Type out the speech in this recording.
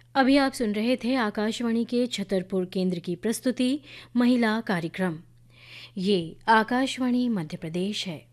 अभी आप सुन रहे थे आकाशवाणी के छतरपुर केंद्र की प्रस्तुति महिला कार्यक्रम। ये आकाशवाणी मध्य प्रदेश है।